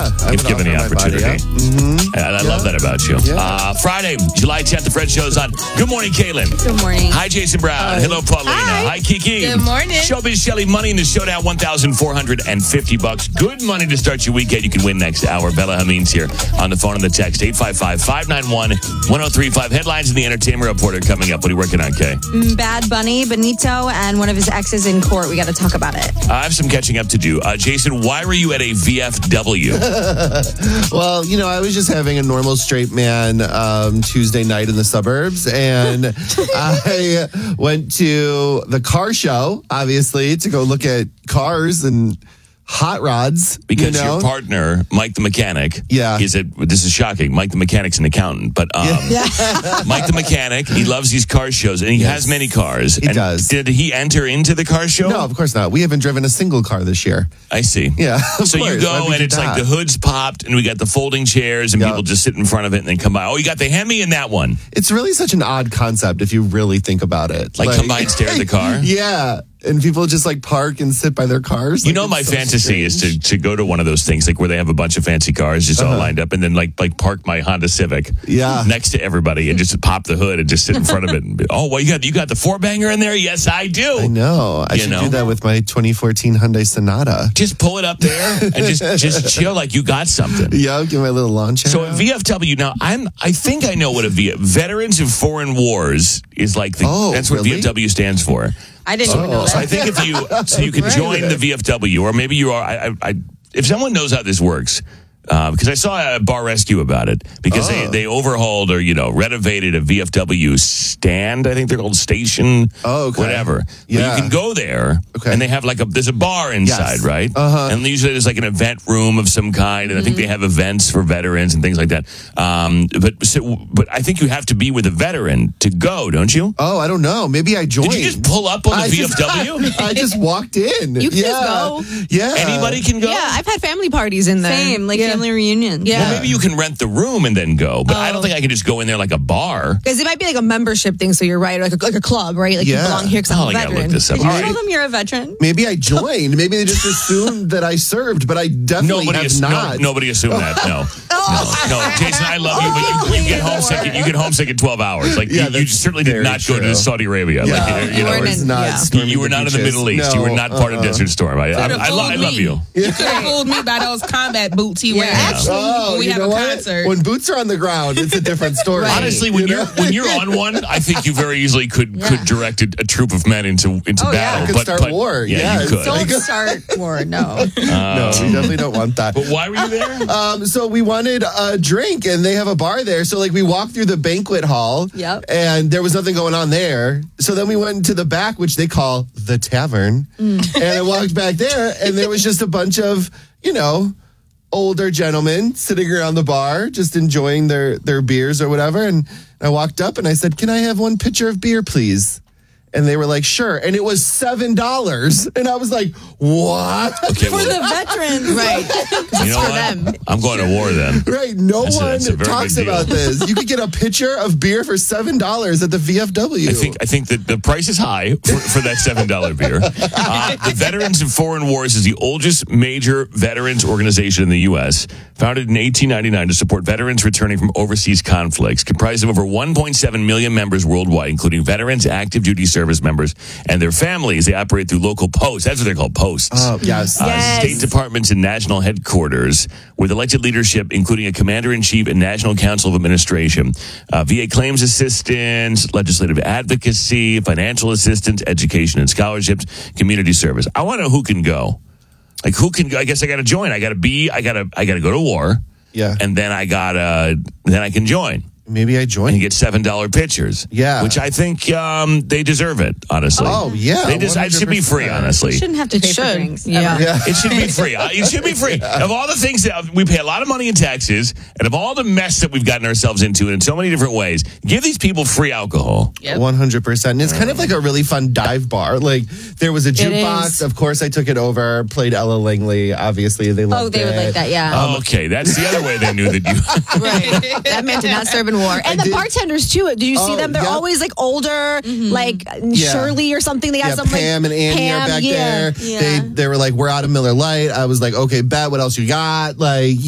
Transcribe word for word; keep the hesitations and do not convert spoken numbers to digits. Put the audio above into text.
Yeah. I If given the opportunity. Body, yeah. mm-hmm. And I yeah. love that about you. Yeah. Uh, Friday, July tenth, the Fred Show's on. Good morning, Kaylin. Good morning. Hi, Jason Brown. Hello, Paulina. Hi. Hi, Kiki. Good morning. Showbiz Shelly, money in the showdown, one thousand four hundred fifty bucks. Good money to start your weekend. You can win next hour. Bella Hameen's here on the phone and the text. eight five five, five nine one, one oh three five. Headlines in the Entertainment Reporter coming up. What are you working on, Kay? Mm, Bad Bunny, Benito, and one of his exes in court. We got to talk about it. I have some catching up to do. Uh, Jason, why were you at a V F W? Well, you know, I was just having a normal straight man um, Tuesday night in the suburbs, and I went to the car show, obviously, to go look at cars and hot rods. Because you know? your partner, Mike the mechanic, Yeah. is a, this is shocking. Mike the mechanic's an accountant, but um, Mike the mechanic, he loves these car shows, and he Yes. has many cars. He and does. Did he enter into the car show? No, of course not. We haven't driven a single car this year. I see. Yeah. of So you course. Why go would and we it's do like that? the hood's popped and we got the folding chairs and Yep. people just sit in front of it and then come by. Oh, you got the Hemi in that one. It's really such an odd concept if you really think about it. Like, come by and stare at the car? Yeah. And people just like park and sit by their cars. You Like, know, it's my so fantasy is to, strange. to go to one of those things like where they have a bunch of fancy cars just all Uh-huh. lined up and then like like park my Honda Civic Yeah. next to everybody and just pop the hood and just sit in front of it. And be, oh, well, you got you got the four banger in there? Yes, I do. I know. I You should know? do that with my twenty fourteen Hyundai Sonata. Just pull it up there and just just chill like you got something. Yeah, give my little launch. So at V F W now, I'm I think I know what a V Veterans of Foreign Wars is like. The, Oh, that's what really? V F W stands for. I didn't even know So I that. think if you so you can Right. join the V F W, or maybe you are. I, I, I if someone knows how this works. Uh, because I saw a Bar Rescue about it because Oh. they, they overhauled or, you know, renovated a V F W stand. I think they're called station, Oh, okay. whatever. But Yeah. you can go there Okay. and they have like a, there's a bar inside, Yes. right? Uh-huh. And usually there's like an event room of some kind. And I think they have events for veterans and things like that. Um, but, so, but I think you have to be with a veteran to go, don't you? Oh, I don't know. Maybe I joined. Did you just pull up on the I V F just- W? I just walked in. You can yeah. just go. Yeah. Anybody can go? Yeah, I've had family parties in there. Same, like yeah. family reunion. Yeah. Well, maybe you can rent the room and then go, but I don't Oh. think I can just go in there like a bar. Because it might be like a membership thing, so you're right, like a, like a club, right? Like Yeah. you belong here because Oh, I'm I a gotta veteran. look this up. Did you All tell right. them you're a veteran? Maybe I joined. Maybe they just assumed that I served, but I definitely Nobody, have ass- no, not. nobody assumed that. No, no, no. Jason, I love you, but you, you get homesick. You get homesick in twelve hours. Like Yeah, you, you that's certainly did very not go to true. Saudi Arabia. Yeah. Like, you, you You know, weren't it's- in- not yeah. storming you were the not in the beaches. Middle East. No, you were not part of uh-uh. Desert Storm. I, I, Could've I, lo- I fooled love me. you. You could have fooled me by those combat boots he wears. Actually, Oh, when we you have know a what? concert. When boots are on the ground, it's a different story. Honestly, when You you're know? when you're on one, I think you very easily could could direct a, a troop of men into into Oh, yeah. battle. Could but, start but- war. Yeah, Yeah, you could. it's Don't start war, no. No, we definitely don't want that. But why were you there? Um, so we wanted a drink, and they have a bar there. So like we walked through the banquet hall, Yep. and there was nothing going on there. So then we went into the back, which they call the tavern, Mm. and I walked back there, and there was just a bunch of you know older gentlemen sitting around the bar, just enjoying their their beers or whatever. And I walked up and I said, "Can I have one pitcher of beer, please?" And they were like, "Sure." And it was seven dollars, and I was like, "What?" Okay, For well, the veterans. right. you know for what? them. I'm going to war then. Right, no That's a- one that's a very talks good deal. about this. You could get a pitcher of beer for seven dollars at the V F W. I think I think that the price is high for, for that seven dollar beer. Uh, the Veterans of Foreign Wars is the oldest major veterans organization in the U S, founded in eighteen ninety-nine to support veterans returning from overseas conflicts. Comprised of over one point seven million members worldwide, including veterans, active duty service members, and their families. They operate through local posts. That's what they're called, posts. Oh, yes. Uh, Yes. State departments and national headquarters with elected leadership, including a commander-in-chief and national council of administration, uh, V A claims assistance, legislative advocacy, financial assistance, education and scholarships, community service. I want to know who can go. Like who can go? I guess I got to join. I got to be. I got to. I got to go to war. Yeah. And then I got to. Then I can join. Maybe I And joined. get seven dollar pitchers. Yeah. Which I think um, they deserve it, honestly. Oh, yeah. They just, it should be free, one hundred percent. honestly. You shouldn't have to It pay for should. drinks. Yeah. ever. Yeah. It should be free. Uh, It should be free. Of all the things that we pay a lot of money in taxes, and of all the mess that we've gotten ourselves into in so many different ways, give these people free alcohol. Yep. one hundred percent. And it's kind of like a really fun dive bar. Like, there was a jukebox. is. Of course, I took it over, played Ella Langley. Obviously, they loved Oh, they would it. like that, yeah. Oh, okay, that's the other way they knew that you. Right. That man did not serve in war. And the did- bartenders, too. Did you see Oh, them? They're yep. always like older, like Yeah. Shirley or something. They have Yeah, some like Pam and Annie Pam, are back yeah. there. Yeah. They they were like, "We're out of Miller Lite." I was like, "Okay, bet. What else you got?" Like.